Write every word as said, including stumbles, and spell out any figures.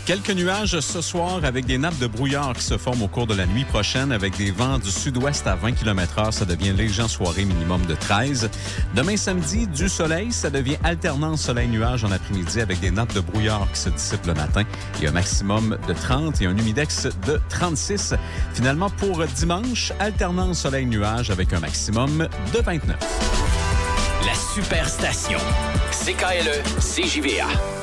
Quelques nuages ce soir avec des nappes de brouillard qui se forment au cours de la nuit prochaine avec des vents du sud-ouest à vingt kilomètres heure. Ça devient léger en soirée, minimum de treize. Demain samedi, du soleil. Ça devient alternance soleil-nuage en après-midi avec des nappes de brouillard qui se dissipent le matin. Il y a un maximum de trente et un humidex de trente-six. Finalement, pour dimanche, alternance soleil-nuage avec un maximum de vingt-neuf. La Superstation. C K L E C J V A.